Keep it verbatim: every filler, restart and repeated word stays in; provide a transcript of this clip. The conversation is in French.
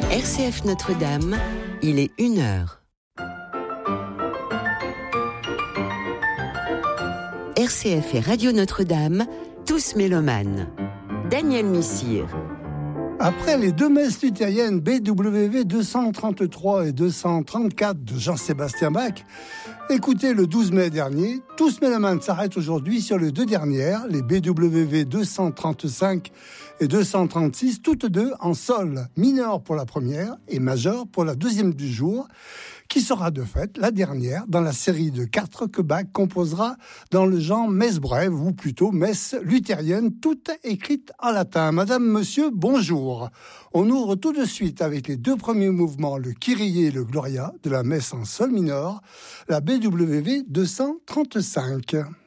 R C F Notre-Dame, il est une heure. R C F et Radio Notre-Dame, tous mélomanes. Daniel Missire. Après les deux messes luthériennes B W V deux cent trente-trois et deux cent trente-quatre de Jean-Sébastien Bach, écoutez le douze mai dernier, Tous mélomanes s'arrête aujourd'hui sur les deux dernières, les B W V deux cent trente-cinq et deux cent trente-six, toutes deux en sol mineur pour la première et majeur pour la deuxième du jour, qui sera de fait la dernière dans la série de quatre que Bach composera dans le genre messe brève, ou plutôt messe luthérienne, toutes écrites en latin. Madame, monsieur, bonjour. On ouvre tout de suite avec les deux premiers mouvements, le Kyrie et le Gloria, de la messe en sol mineur, la B W V deux cent trente-cinq.